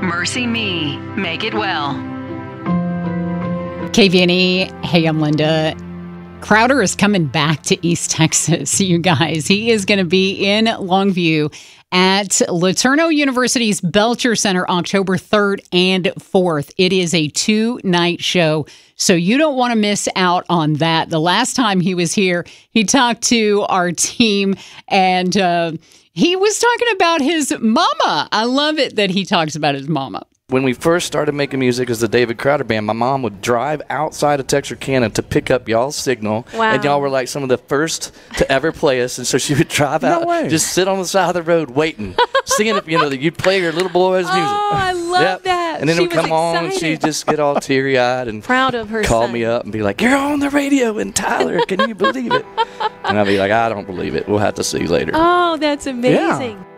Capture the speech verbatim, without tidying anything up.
Mercy Me. Make it well. K V N E. Hey, I'm Linda. Crowder is coming back to East Texas, you guys. He is going to be in Longview at LeTourneau University's Belcher Center October third and fourth. It is a two-night show, so you don't want to miss out on that. The last time he was here, he talked to our team, and uh, he was talking about his mama. I love it that he talks about his mama. When we first started making music as the David Crowder Band, my mom would drive outside of Texarkana to pick up y'all's signal. Wow. And y'all were like some of the first to ever play us. And so she would drive No out, way. just sit on the side of the road waiting, singing, you know, you'd play your little boy's music. Oh, I love Yep. that. And then She it would come was on and excited. she'd just get all teary-eyed and Proud of her call son. me up and be like, you're on the radio in Tyler. Can you believe it? And I'd be like, I don't believe it. We'll have to see later. Oh, that's amazing.